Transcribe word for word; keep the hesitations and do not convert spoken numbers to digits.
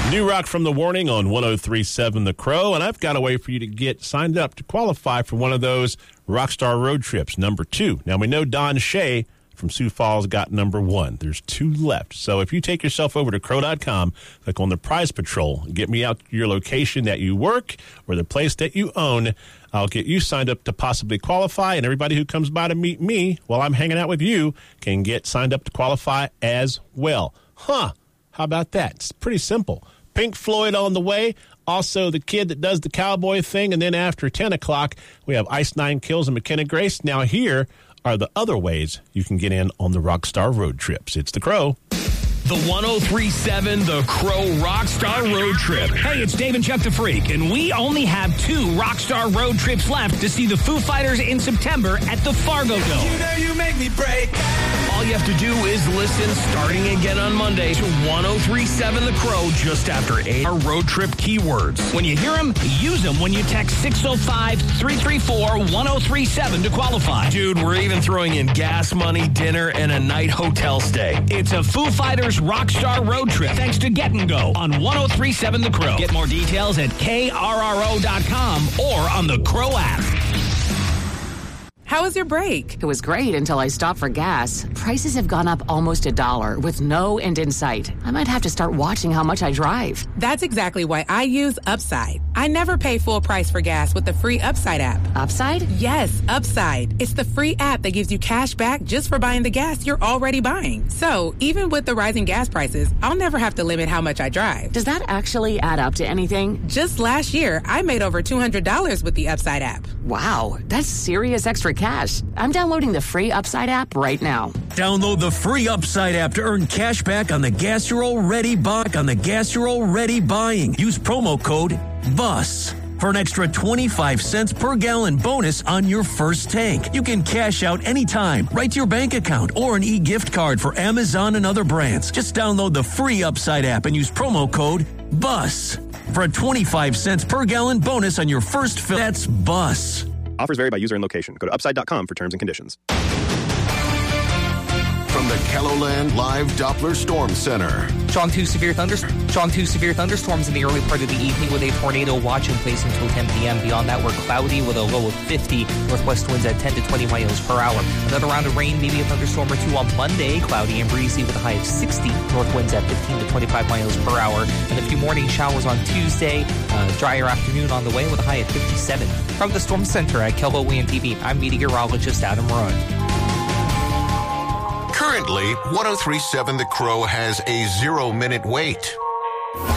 New rock from The Warning on one oh three point seven The Crow, and I've got a way for you to get signed up to qualify for one of those Rockstar road trips, number two. Now, we know Don Shea from Sioux Falls got number one. There's two left. So if you take yourself over to crow dot com, click on the Prize Patrol, get me out your location that you work or the place that you own, I'll get you signed up to possibly qualify, and everybody who comes by to meet me while I'm hanging out with you can get signed up to qualify as well. Huh. How about that? It's pretty simple. Pink Floyd on the way. Also, the kid that does the cowboy thing. And then after ten o'clock, we have Ice Nine Kills and McKenna Grace. Now, here are the other ways you can get in on the Rockstar road trips. It's The Crow. The one oh three point seven The Crow Rockstar Road Trip. Hey, it's Dave and Chuck the Freak, and we only have two Rockstar road trips left to see the Foo Fighters in September at the Fargo Dome. You know you make me break. All you have to do is listen starting again on Monday to one oh three point seven The Crow just after eight. Our road trip keywords. When you hear them, use them when you text six oh five, three three four, one oh three seven to qualify. Dude, we're even throwing in gas money, dinner, and a night hotel stay. It's a Foo Fighters Rockstar road trip thanks to Get and Go on one oh three point seven The Crow. Get more details at K R R O dot com or on the Crow app. How was your break? It was great until I stopped for gas. Prices have gone up almost a dollar with no end in sight. I might have to start watching how much I drive. That's exactly why I use Upside. I never pay full price for gas with the free Upside app. Upside? Yes, Upside. It's the free app that gives you cash back just for buying the gas you're already buying. So even with the rising gas prices, I'll never have to limit how much I drive. Does that actually add up to anything? Just last year, I made over two hundred dollars with the Upside app. Wow, that's serious extra cash. I'm downloading the free Upside app right now. Download the free Upside app to earn cash back on the gas you're already buying. On the gas you're already buying. Use promo code BUS for an extra twenty-five cents per gallon bonus on your first tank. You can cash out anytime, right to your bank account, or an e-gift card for Amazon and other brands. Just download the free Upside app and use promo code BUS for a twenty-five cents per gallon bonus on your first fill. That's BUS. Offers vary by user and location. Go to upside dot com for terms and conditions. From the KELOLAND Live Doppler Storm Center. Strong two severe thunderstorms. Strong two severe thunderstorms in the early part of the evening with a tornado watch in place until ten p.m. Beyond that, we're cloudy with a low of fifty. Northwest winds at ten to twenty miles per hour. Another round of rain, maybe a thunderstorm or two on Monday. Cloudy and breezy with a high of sixty. North winds at fifteen to twenty-five miles per hour. And a few morning showers on Tuesday. Uh, drier afternoon on the way with a high of fifty-seven. From the Storm Center at KELOLAND T V, I'm meteorologist Adam Rowan. Currently, one oh three point seven The Crow has a zero-minute wait.